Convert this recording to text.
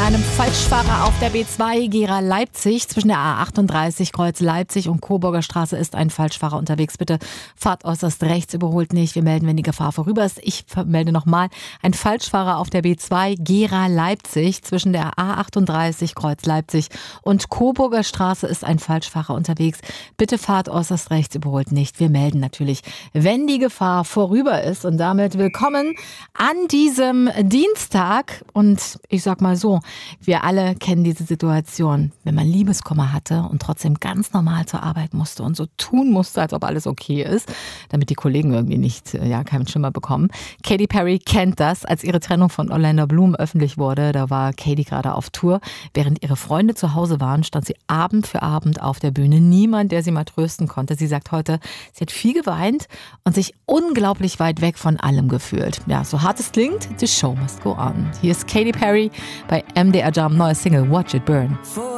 einem Falschfahrer auf der B2 Gera Leipzig. Zwischen der A38 Kreuz Leipzig und Coburger Straße ist ein Falschfahrer unterwegs. Bitte fahrt äußerst rechts, überholt nicht. Wir melden, wenn die Gefahr vorüber ist. Ich melde nochmal. Ein Falschfahrer auf der B2 Gera Leipzig. Zwischen der A38 Kreuz Leipzig und Coburger Straße ist ein Falschfahrer unterwegs. Bitte fahrt äußerst rechts, überholt nicht. Wir melden natürlich, wenn die Gefahr vorüber ist. Und damit willkommen an diesem Dienstag. Und ich sag mal so, wir alle kennen diese Situation, wenn man Liebeskummer hatte und trotzdem ganz normal zur Arbeit musste und so tun musste, als ob alles okay ist, damit die Kollegen irgendwie nicht keinen Schimmer bekommen. Katy Perry kennt das. Als ihre Trennung von Orlando Bloom öffentlich wurde, da war Katy gerade auf Tour. Während ihre Freunde zu Hause waren, stand sie Abend für Abend auf der Bühne. Niemand, der sie mal trösten konnte. Sie sagt heute, sie hat viel geweint und sich unglaublich weit weg von allem gefühlt. Ja, so hart es klingt, the show must go on. Hier ist Katy Perry bei MDR Jam, neue Single Watch It Burn.